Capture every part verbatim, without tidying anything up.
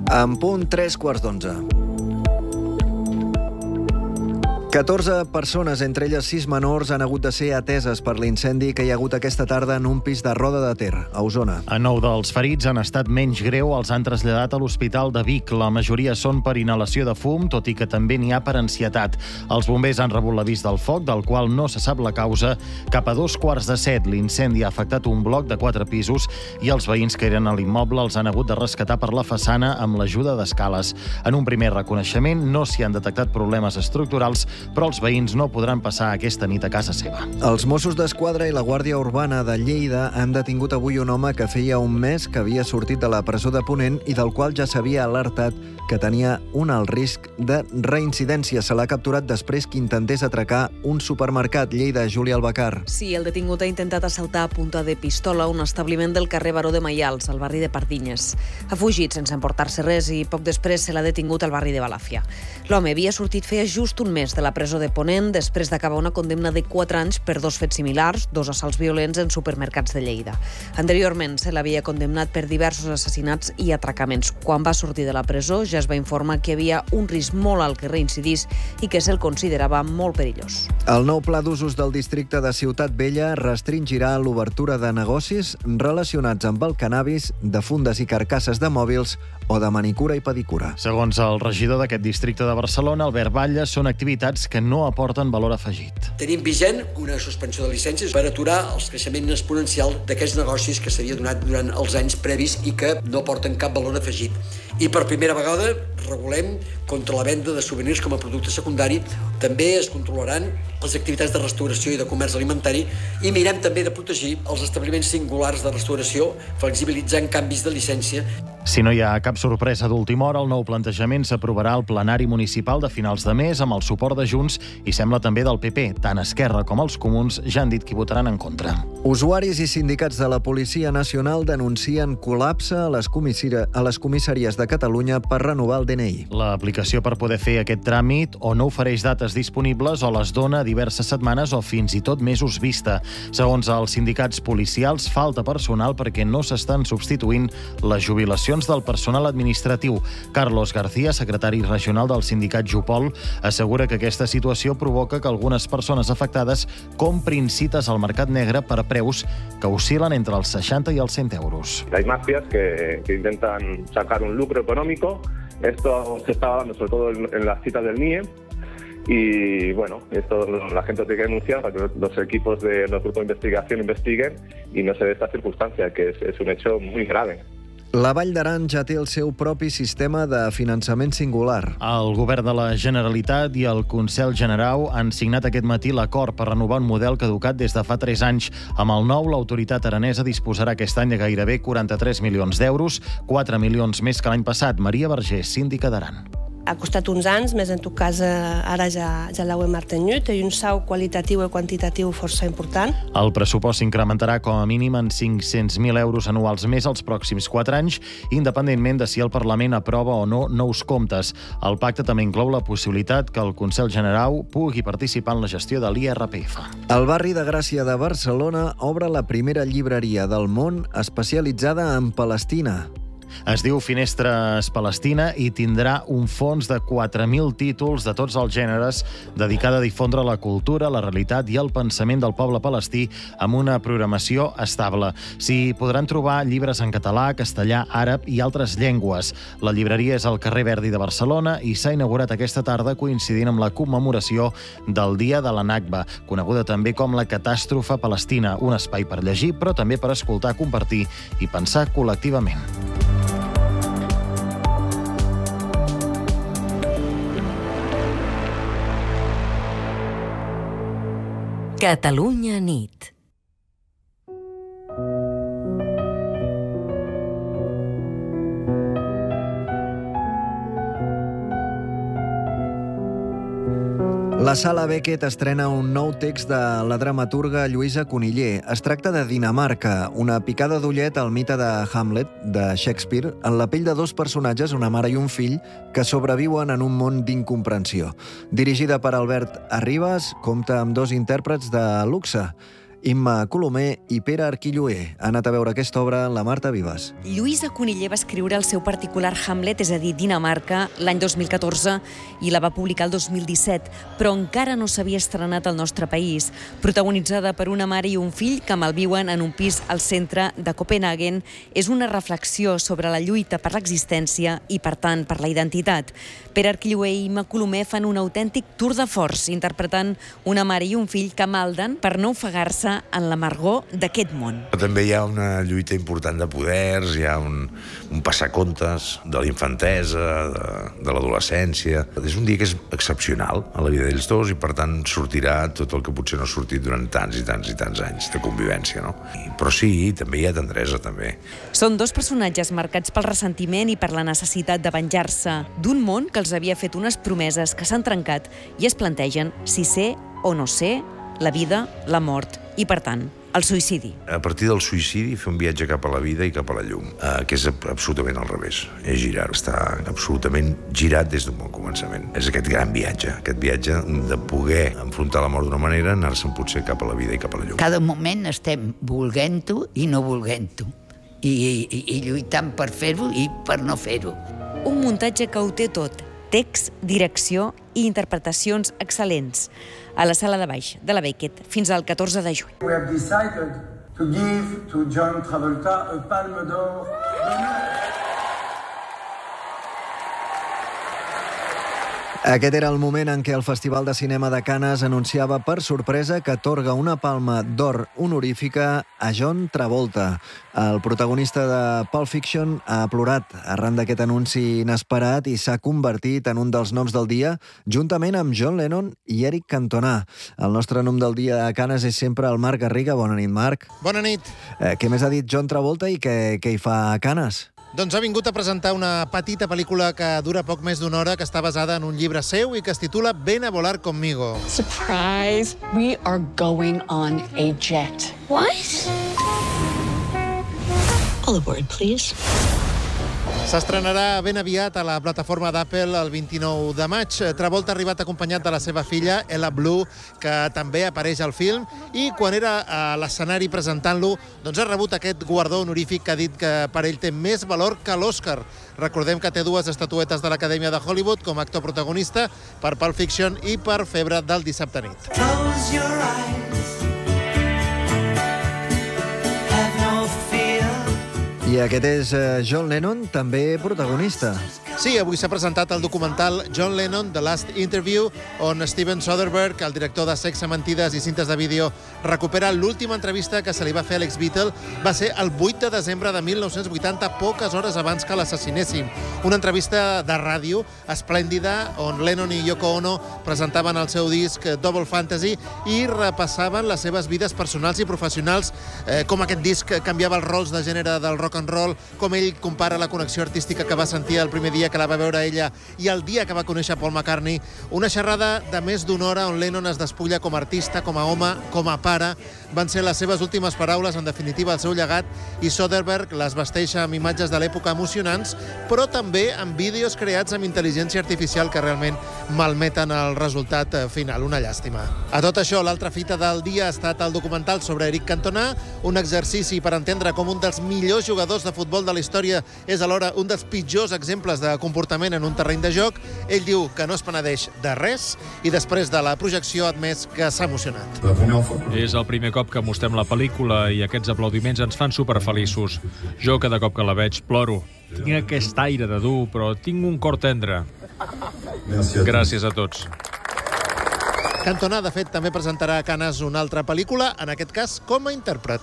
En punt tres quarts d'onze. catorze persones, entre elles sis menors, han hagut de ser ateses per l'incendi que hi ha hagut aquesta tarda en un pis de Roda de Ter, a Osona. A nou dels ferits han estat menys greu, els han traslladat a l'Hospital de Vic. La majoria són per inhalació de fum, tot i que també n'hi ha per ansietat. Els bombers han rebut l'avís del foc, del qual no se sap la causa. Cap a dos quarts de set, l'incendi ha afectat un bloc de quatre pisos i els veïns que eren a l'immoble els han hagut de rescatar per la façana amb l'ajuda d'escales. En un primer reconeixement no s'hi han detectat problemes estructurals, però els veïns no podran passar aquesta nit a casa seva. Els Mossos d'Esquadra i la Guàrdia Urbana de Lleida han detingut avui un home que feia un mes que havia sortit de la presó de Ponent i del qual ja s'havia alertat que tenia un alt risc de reincidència. Se l'ha capturat després que intentés atracar un supermercat. Lleida, Júlia Albacar. Sí, el detingut ha intentat assaltar a punta de pistola un establiment del carrer Baró de Maials, al barri de Pardinyes. Ha fugit sense emportar-se res i poc després se l'ha detingut al barri de Balàfia. L'home havia sortit feia just un mes de la presó de Ponent després d'acabar una condemna de quatre anys per dos fets similars, dos assalts violents en supermercats de Lleida. Anteriorment se l'havia condemnat per diversos assassinats i atracaments. Quan va sortir de la presó ja es va informar que hi havia un risc molt alt que reincidís i que se'l considerava molt perillós. El nou pla d'usos del districte de Ciutat Vella restringirà l'obertura de negocis relacionats amb el cannabis, de fundes i carcasses de mòbils o de manicura i pedicura. Segons el regidor d'aquest districte de Barcelona, Albert Batlle, són activitats que no aporten valor afegit. Tenim vigent una suspensió de llicències per aturar el creixement exponencial d'aquests negocis que s'havia donat durant els anys previs i que no aporten cap valor afegit. I per primera vegada regulem contra la venda de souvenirs com a producte secundari. També es controlaran les activitats de restauració i de comerç alimentari i mirem també de protegir els establiments singulars de restauració, flexibilitzant canvis de llicència. Si no hi ha cap sorpresa d'última hora, el nou plantejament s'aprovarà al plenari municipal de finals de mes amb el suport de Junts i sembla també del P P. Tant Esquerra com els comuns ja han dit que hi votaran en contra. Usuaris i sindicats de la Policia Nacional denuncien col·lapse a les, comissari- a les comissaries de Catalunya per renovar el D N I. L'aplicació per poder fer aquest tràmit o no ofereix dates disponibles o les dona diverses setmanes o fins i tot mesos vista. Segons els sindicats policials, falta personal perquè no s'estan substituint les jubilacions del personal administratiu. Carlos García, secretari regional del sindicat Jupol, assegura que aquesta situació provoca que algunes persones afectades comprin cites al mercat negre per preus que oscil·len entre els seixanta i els cent euros. Hay mafias que, que intentan sacar un lucro económico. Esto se está dando sobre todo en, en las citas del M I E. Y bueno, esto la gente tiene que denunciar para que los equipos de los grupos de investigación investiguen y no se dé esta circunstancia, que es, es un hecho muy grave. La Vall d'Aran ja té el seu propi sistema de finançament singular. El govern de la Generalitat i el Consell Generau han signat aquest matí l'acord per renovar un model caducat des de fa tres anys. Amb el nou, l'autoritat aranesa disposarà aquest any de gairebé quaranta-tres milions d'euros, quatre milions més que l'any passat. Maria Vergés, síndica d'Aran. Ha costat uns anys, més en tot cas ara ja, ja l'heu mantingut, i un salt qualitatiu i quantitatiu força important. El pressupost s'incrementarà com a mínim en cinc-cents mil euros anuals més els pròxims quatre anys, independentment de si el Parlament aprova o no nous comptes. El pacte també inclou la possibilitat que el Consell Generau pugui participar en la gestió de l'I R P F. El barri de Gràcia de Barcelona obre la primera llibreria del món especialitzada en Palestina. Es diu Finestres Palestina i tindrà un fons de quatre mil títols de tots els gèneres dedicada a difondre la cultura, la realitat i el pensament del poble palestí amb una programació estable. S'hi podran trobar llibres en català, castellà, àrab i altres llengües. La llibreria és al carrer Verdi de Barcelona i s'ha inaugurat aquesta tarda coincidint amb la commemoració del Dia de la Nakba, coneguda també com la catàstrofe palestina, un espai per llegir, però també per escoltar, compartir i pensar col·lectivament. Catalunya nit. La Sala Beckett estrena un nou text de la dramaturga Lluïsa Coniller. Es tracta de Dinamarca, una picada d'ullet al mite de Hamlet, de Shakespeare, en la pell de dos personatges, una mare i un fill, que sobreviuen en un món d'incomprensió. Dirigida per Albert Arribas, compta amb dos intèrprets de luxe. Imma Colomer i Pere Arquilloé. Ha anat a veure aquesta obra la Marta Vives. Lluïsa Cuniller va escriure el seu particular Hamlet, és a dir, Dinamarca, l'any dos mil catorze i la va publicar el dos mil disset, però encara no s'havia estrenat al nostre país. Protagonitzada per una mare i un fill que malviuen en un pis al centre de Copenhagen, és una reflexió sobre la lluita per l'existència i, per tant, per la identitat. Pere Arquilloé i Imma Colomer fan un autèntic tour de force, interpretant una mare i un fill que malden per no ofegar-se en l'amargor d'aquest món. També hi ha una lluita important de poders, hi ha un, un passacontes de la infantesa, de, de l'adolescència. És un dia que és excepcional a la vida d'ells dos i, per tant, sortirà tot el que potser no ha sortit durant tants i tants i tants anys de convivència, no? I, però sí, també hi ha tendresa, també. Són dos personatges marcats pel ressentiment i per la necessitat de venjar-se d'un món que els havia fet unes promeses que s'han trencat i es plantegen si ser o no ser, la vida, la mort i, per tant, el suïcidi. A partir del suïcidi, fer un viatge cap a la vida i cap a la llum, eh, que és absolutament al revés. És girar, està absolutament girat des d'un bon començament. És aquest gran viatge, aquest viatge de poder enfrontar la mort d'una manera, anar-se'n potser cap a la vida i cap a la llum. Cada moment estem volent-ho i no volent-ho. I, i, i lluitant per fer-ho i per no fer-ho. Un muntatge que ho té tot. Text, direcció i interpretacions excel·lents. A la sala de baix de la Beckett fins al catorze de juny. We have decided to give to John Travolta a Palme d'Or d'honneur. Aquest era el moment en què el Festival de Cinema de Canes anunciava per sorpresa que atorga una palma d'or honorífica a John Travolta. El protagonista de Pulp Fiction ha plorat arran d'aquest anunci inesperat i s'ha convertit en un dels noms del dia, juntament amb John Lennon i Eric Cantona. El nostre nom del dia a Canes és sempre el Marc Garriga. Bona nit, Marc. Bona nit. Eh, què més ha dit John Travolta i què, què hi fa a Canes? Doncs ha vingut a presentar una petita pel·lícula que dura poc més d'una hora, que està basada en un llibre seu i que es titula Ven a volar conmigo. Surprise! We are going on a jet. What? All aboard, please. S'estrenarà ben aviat a la plataforma d'Apple el vint-i-nou de maig. Travolta ha arribat acompanyat de la seva filla, Ella Blue, que també apareix al film, i quan era a l'escenari presentant-lo, doncs ha rebut aquest guardó honorífic que ha dit que per ell té més valor que l'Oscar. Recordem que té dues estatuetes de l'Acadèmia de Hollywood com a actor protagonista per Pulp Fiction i per Febre del dissabte nit. Close your eyes. Have no fear. I aquest és John Lennon, també protagonista. Sí, avui s'ha presentat el documental John Lennon, The Last Interview, on Steven Soderbergh, el director de Sexe, Mentides i Cintes de Vídeo, recupera l'última entrevista que se li va fer a l'ex-Beatle. Va ser el vuit de desembre de mil nou-cents vuitanta, poques hores abans que l'assassinessin. Una entrevista de ràdio esplèndida, on Lennon i Yoko Ono presentaven el seu disc Double Fantasy i repassaven les seves vides personals i professionals, eh, com aquest disc canviava els rols de gènere del rock and roll, com ell compara la connexió artística que va sentir el primer dia que la va veure ella i el dia que va conèixer Paul McCartney. Una xerrada de més d'una hora on Lennon es despulla com a artista, com a home, com a pare. Van ser les seves últimes paraules, en definitiva, el seu llegat, i Soderbergh les vesteix amb imatges de l'època emocionants, però també amb vídeos creats amb intel·ligència artificial que realment malmeten el resultat final. Una llàstima. A tot això, l'altra fita del dia ha estat el documental sobre Eric Cantona, un exercici per entendre com un dels millors jugadors de futbol de la història és alhora un dels pitjors exemples de comportament en un terreny de joc. Ell diu que no es penedeix de res i després de la projecció ha admès que s'ha emocionat. És el primer cop que mostrem la pel·lícula i aquests aplaudiments ens fan superfeliços. Jo cada cop que la veig ploro. Tinc aquest aire de dur, però tinc un cor tendre. Gràcies a tots. Cantona, de fet, també presentarà a Canes una altra pel·lícula, en aquest cas com a intèrpret.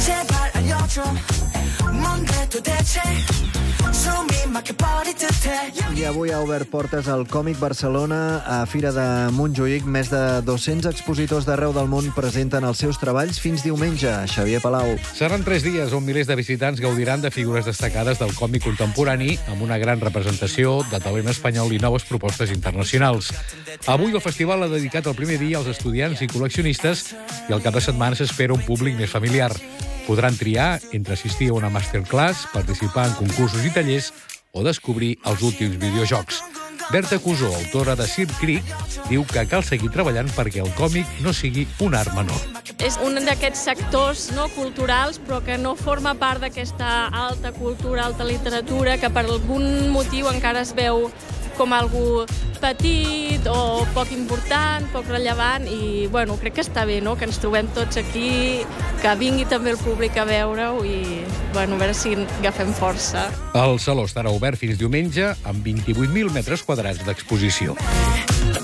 I avui ha obert portes al Còmic Barcelona a Fira de Montjuïc. Més de dos-cents expositors d'arreu del món presenten els seus treballs fins diumenge. Xavier Palau. Seran tres dies on milers de visitants gaudiran de figures destacades del còmic contemporani amb una gran representació de talent espanyol i noves propostes internacionals. Avui el festival ha dedicat el primer dia als estudiants i col·leccionistes i al cap de setmana s'espera un públic més familiar. Podran triar entre assistir a una masterclass, participar en concursos i tallers o descobrir els últims videojocs. Berta Cusó, autora de Sir Creek, diu que cal seguir treballant perquè el còmic no sigui un art menor. És un d'aquests sectors no, culturals, però que no forma part d'aquesta alta cultura, alta literatura, que per algun motiu encara es veu com algú petit o poc important, poc rellevant, i bueno, crec que està bé, no?, que ens trobem tots aquí, que vingui també el públic a veure-ho i bueno, a veure si agafem força. El saló estarà obert fins diumenge amb vint-i-vuit mil metres quadrats d'exposició.